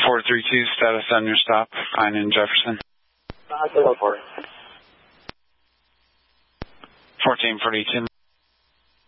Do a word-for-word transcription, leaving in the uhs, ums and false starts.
four three two, status on your stop, Pine and Jefferson. Uh, fourteen fourteen forty-two.